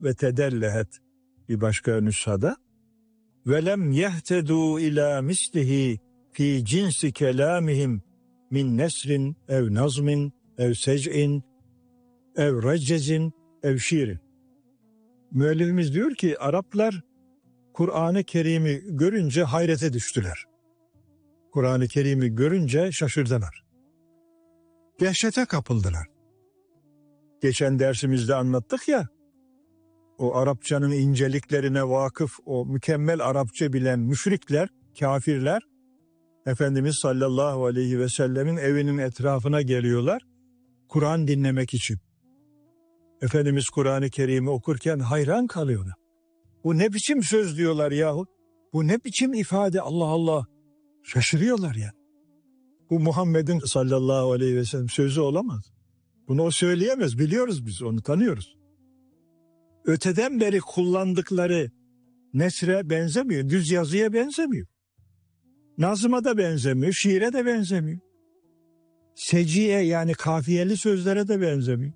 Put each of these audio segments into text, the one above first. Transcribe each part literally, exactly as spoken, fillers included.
ve tedellehet bir başka nüshada. Ve lem yehtedu ila mislihi fi cinsi kelamihim min nesrin ev nazmin ev sec'in ev recezin ev şiirin. Müellifimiz diyor ki Araplar Kur'an-ı Kerim'i görünce hayrete düştüler. Kur'an-ı Kerim'i görünce şaşırdılar. Dehşete kapıldılar. Geçen dersimizde anlattık ya, o Arapçanın inceliklerine vakıf, o mükemmel Arapça bilen müşrikler, kafirler, Efendimiz sallallahu aleyhi ve sellemin evinin etrafına geliyorlar, Kur'an dinlemek için. Efendimiz Kur'an-ı Kerim'i okurken hayran kalıyorlar. Bu ne biçim söz diyorlar yahu, bu ne biçim ifade, Allah Allah, şaşırıyorlar ya. Bu Muhammed'in sallallahu aleyhi ve sellem sözü olamaz. Bunu o söyleyemez, biliyoruz biz, onu tanıyoruz. Öteden beri kullandıkları nesre benzemiyor, düz yazıya benzemiyor. Nazıma da benzemiyor, şiire de benzemiyor. Seciye yani kafiyeli sözlere de benzemiyor.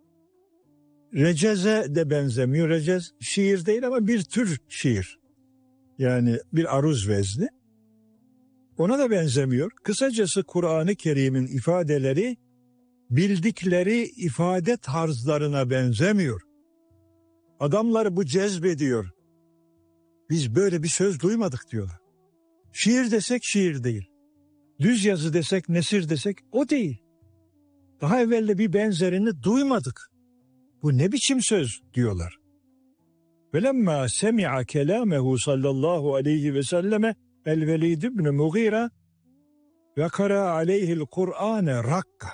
Receze de benzemiyor. Recez şiir değil ama bir tür şiir. Yani bir aruz vezni. Ona da benzemiyor. Kısacası Kur'an-ı Kerim'in ifadeleri bildikleri ifade tarzlarına benzemiyor. Adamları bu cezbediyor. Biz böyle bir söz duymadık diyorlar. Şiir desek şiir değil. Düz yazı desek, nesir desek o değil. Daha evvel de bir benzerini duymadık. Bu ne biçim söz diyorlar. Velemma semi'a kelamehu sallallahu aleyhi ve selleme el-Velid ibn Mughira ve kara aleyhil Kur'ane rakka.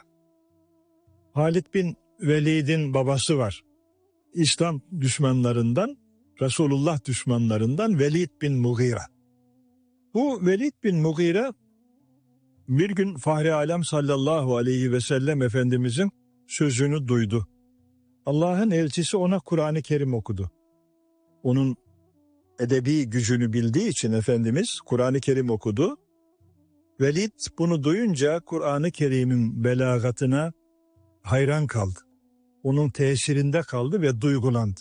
Halid bin Velid'in babası var. İslam düşmanlarından, Resulullah düşmanlarından Velid bin Mughira. Bu Velid bin Mughira bir gün Fahri Alem sallallahu aleyhi ve sellem Efendimizin sözünü duydu. Allah'ın elçisi ona Kur'an-ı Kerim okudu. Onun edebi gücünü bildiği için Efendimiz Kur'an-ı Kerim okudu. Velid bunu duyunca Kur'an-ı Kerim'in belagatına hayran kaldı. Onun tesirinde kaldı ve duygulandı.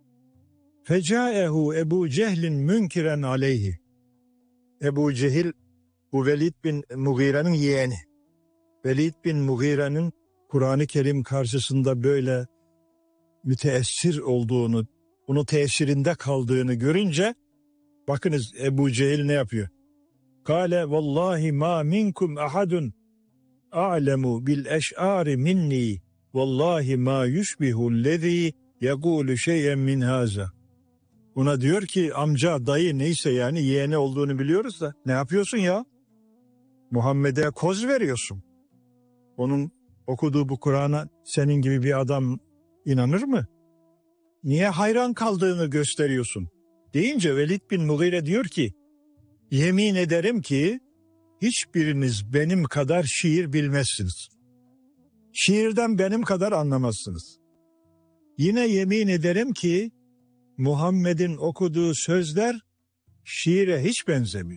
Fecaehu Ebu Cehlin münkiren aleyhi. Ebu Cehil bu Velid bin Mughire'nin yeğeni. Velid bin Mughire'nin Kur'an-ı Kerim karşısında böyle müteessir olduğunu, onun tesirinde kaldığını görünce bakınız Ebu Cehil ne yapıyor? Kale vallahi ma minkum ahadun a'lemu bil eş'ari minni vallahi ma yushbihu lezi yekulu şey'en min haza. Ona diyor ki amca, dayı neyse yani yeğeni olduğunu biliyoruz da ne yapıyorsun ya? Muhammed'e koz veriyorsun. Onun okuduğu bu Kur'an'a senin gibi bir adam inanır mı? Niye hayran kaldığını gösteriyorsun? Deyince Velid bin Mughire diyor ki yemin ederim ki hiçbiriniz benim kadar şiir bilmezsiniz. Şiirden benim kadar anlamazsınız. Yine yemin ederim ki Muhammed'in okuduğu sözler şiire hiç benzemiyor.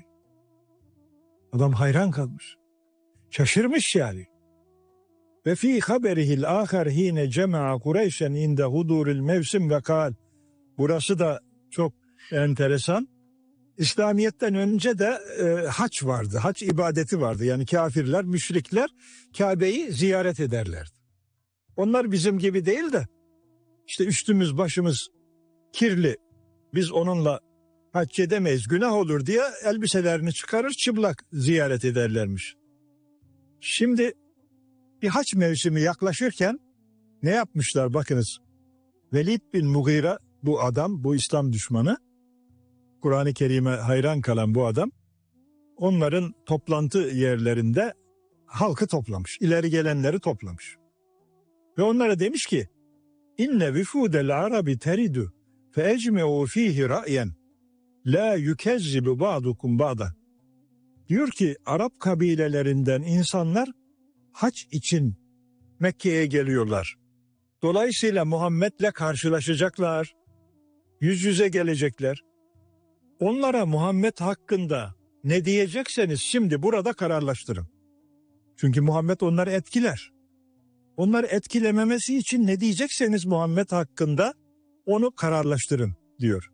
Adam hayran kalmış. Şaşırmış yani. Ve fi haberihil ahar hine cema'a Kureyşen inde huduril mevsim ve kal. Burası da çok enteresan. İslamiyet'ten önce de e, hac vardı. Hac ibadeti vardı. Yani kafirler, müşrikler Kabe'yi ziyaret ederlerdi. Onlar bizim gibi değil de işte üstümüz başımız kirli. Biz onunla hac edemeyiz, günah olur diye elbiselerini çıkarır çıplak ziyaret ederlermiş. Şimdi bir hac mevsimi yaklaşırken ne yapmışlar bakınız. Velid bin Mughira bu adam, bu İslam düşmanı, Kur'an-ı Kerim'e hayran kalan bu adam, onların toplantı yerlerinde halkı toplamış, ileri gelenleri toplamış. Ve onlara demiş ki, İnne vifudel arabi teridu fe ecme'u fihi ra'yen la yukezzibu ba'dukum ba'da. Diyor ki Arap kabilelerinden insanlar hac için Mekke'ye geliyorlar. Dolayısıyla Muhammed'le karşılaşacaklar. Yüz yüze gelecekler. Onlara Muhammed hakkında ne diyecekseniz şimdi burada kararlaştırın. Çünkü Muhammed onları etkiler. Onları etkilememesi için ne diyecekseniz Muhammed hakkında onu kararlaştırın diyor.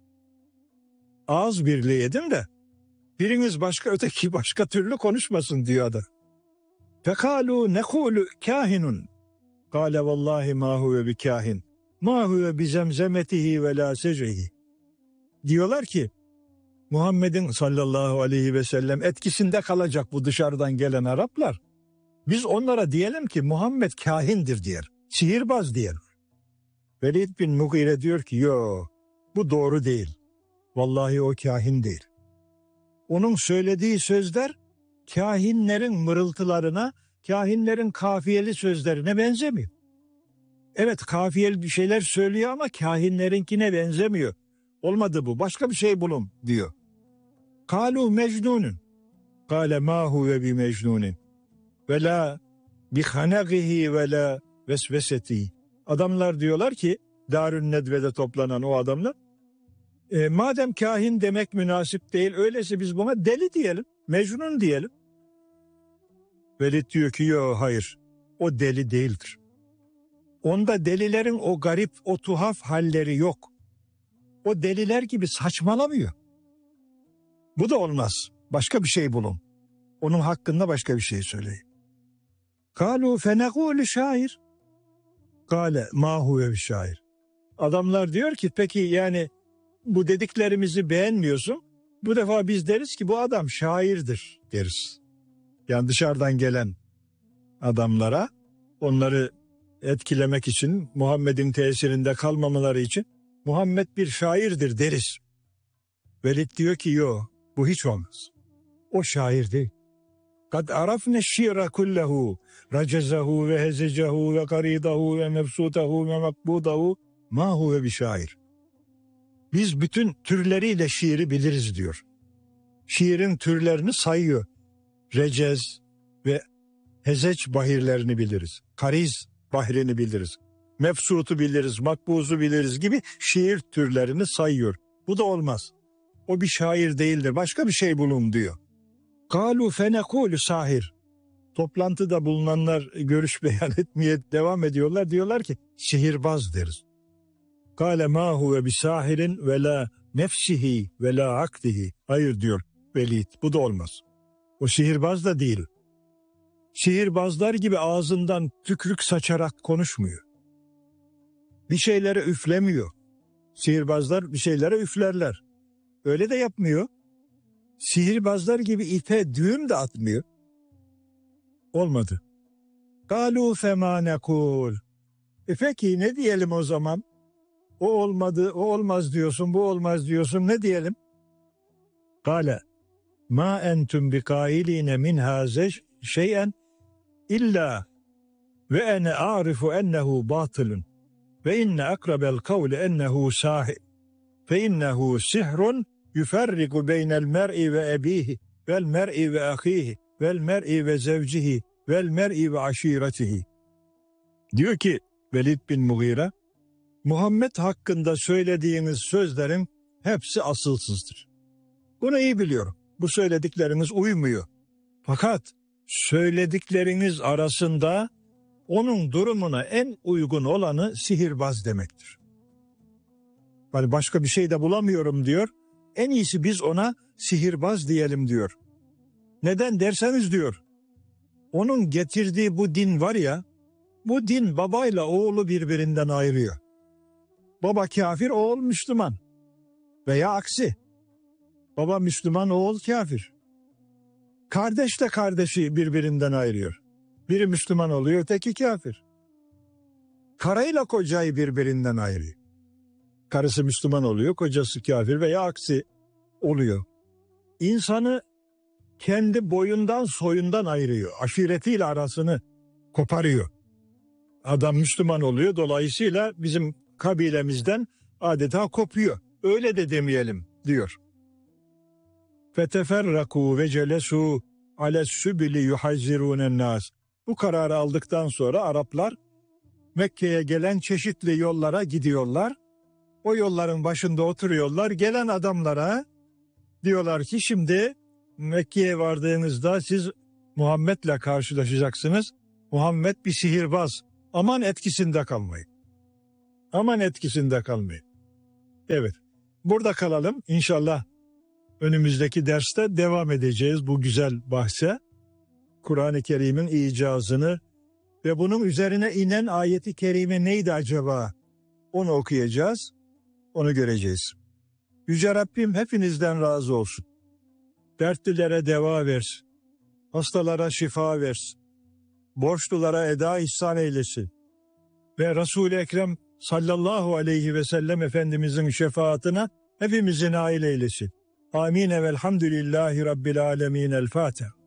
Ağız birliği edin de biriniz başka öteki başka türlü konuşmasın diyor adam. Fekalu nekulu kahinun. Kale vallahi ma huve bi kahin. Ma huve bi zemzemetihi ve la secehi. Diyorlar ki Muhammed'in sallallahu aleyhi ve sellem etkisinde kalacak bu dışarıdan gelen Araplar. Biz onlara diyelim ki Muhammed kahindir diyer. Sihirbaz diyer. Velid bin Mugire diyor ki yo bu doğru değil. Vallahi o kahin değil. Onun söylediği sözler kahinlerin mırıltılarına, kahinlerin kafiyeli sözlerine benzemiyor. Evet kafiyeli bir şeyler söylüyor ama kahinlerinkine benzemiyor. Olmadı bu. Başka bir şey bulun diyor. Kalu mecnunun. Kale ma huve bi mecnunin. Ve la bi hanagihi ve la vesveseti. Adamlar diyorlar ki Darün Nedve'de toplanan o adamlar e, madem kahin demek münasip değil öyleyse biz buna deli diyelim. Mecnun diyelim. Velid diyor ki yok hayır o deli değildir. Onda delilerin o garip o tuhaf halleri yok. O deliler gibi saçmalamıyor. Bu da olmaz. Başka bir şey bulun. Onun hakkında başka bir şey söyleyin. Kalu fenekulu şair. Kale ma huve bi şair. Adamlar diyor ki peki yani bu dediklerimizi beğenmiyorsun. Bu defa biz deriz ki bu adam şairdir deriz. Yani dışarıdan gelen adamlara onları etkilemek için Muhammed'in tesirinde kalmamaları için Muhammed bir şairdir deriz. Velid diyor ki yo bu hiç olmaz. O şair değil. Kad arafne şiira kullehu racezahu ve hezecehu ve karidahu ve mebsutahu ve makbudahu ma huve bi şair. Biz bütün türleriyle şiiri biliriz diyor. Şiirin türlerini sayıyor. Recez ve hezeç bahirlerini biliriz. Kariz bahrini biliriz. Mefsutu biliriz, makbuzu biliriz gibi şiir türlerini sayıyor. Bu da olmaz. O bir şair değildir. Başka bir şey bulun diyor. Kalu fenekulu sahir. Toplantıda bulunanlar görüş beyan etmeye devam ediyorlar. Diyorlar ki sihirbaz deriz. Kale ma huve bi sahirin ve la nefsihi ve la akdihi. Hayır diyor Velid. Bu da olmaz. O sihirbaz da değil. Sihirbazlar gibi ağzından tükrük saçarak konuşmuyor. Bir şeylere üflemiyor. Sihirbazlar bir şeylere üflerler. Öyle de yapmıyor. Sihirbazlar gibi ipe düğüm de atmıyor. Olmadı. Kalu fema nekul. E peki ne diyelim o zaman? O olmadı, o olmaz diyorsun, bu olmaz diyorsun. Ne diyelim? Kale ma entum bi kailine min haze şeyen illa ve ene a'rifu ennehu batılun ve inne akrabel kavli ennehu sahih fe innehu sihrun yuferriku beynel mer'i ve ebihi vel mer'i ve ahihi vel mer'i ve zevcihi vel mer'i ve aşiretihi. Diyor ki Velid bin Mugire, Muhammed hakkında söylediğiniz sözlerin hepsi asılsızdır. Bunu iyi biliyorum. Bu söyledikleriniz uymuyor. Fakat söyledikleriniz arasında onun durumuna en uygun olanı sihirbaz demektir. Yani başka bir şey de bulamıyorum diyor. En iyisi biz ona sihirbaz diyelim diyor. Neden derseniz diyor, onun getirdiği bu din var ya, bu din babayla oğlu birbirinden ayırıyor. Baba kafir, oğul Müslüman. Veya aksi. Baba Müslüman, oğul kafir. Kardeşle kardeşi birbirinden ayırıyor. Biri Müslüman oluyor, öteki kafir. Karıyla kocayı birbirinden ayırıyor. Karısı Müslüman oluyor, kocası kafir veya aksi oluyor. İnsanı kendi boyundan soyundan ayırıyor. Aşiretiyle arasını koparıyor. Adam Müslüman oluyor, dolayısıyla bizim kabilemizden adeta kopuyor. Öyle de demeyelim diyor. Feteferraku ve celesu ales sübili yuhazzirunen nas. Bu kararı aldıktan sonra Araplar Mekke'ye gelen çeşitli yollara gidiyorlar. O yolların başında oturuyorlar. Gelen adamlara diyorlar ki şimdi Mekke'ye vardığınızda siz Muhammed'le karşılaşacaksınız. Muhammed bir sihirbaz. Aman etkisinde kalmayın. Aman etkisinde kalmayın. Evet. Burada kalalım. İnşallah önümüzdeki derste devam edeceğiz bu güzel bahse. Kur'an-ı Kerim'in icazını ve bunun üzerine inen ayeti kerime neydi acaba? Onu okuyacağız, onu göreceğiz. Yüce Rabbim hepinizden razı olsun. Dertlilere deva versin. Hastalara şifa versin. Borçlulara eda ihsan eylesin. Ve Resul-i Ekrem sallallahu aleyhi ve sellem Efendimizin şefaatine hepimizi nail eylesin. Amin ve elhamdülillahi rabbil alemin. El Fatiha.